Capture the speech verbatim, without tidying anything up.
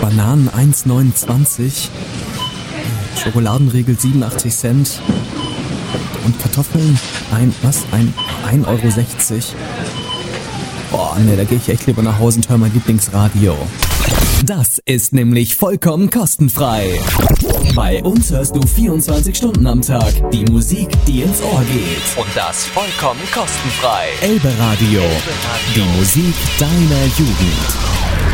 Bananen eins neunundzwanzig, Schokoladenriegel siebenundachtzig Cent und Kartoffeln ein, was, ein, ein Euro sechzig. Boah, ne, da gehe ich echt lieber nach Hause und höre mein Lieblingsradio. Das ist nämlich vollkommen kostenfrei. Bei uns hörst du vierundzwanzig Stunden am Tag die Musik, die ins Ohr geht. Und das vollkommen kostenfrei. Elbe Radio, die Musik deiner Jugend.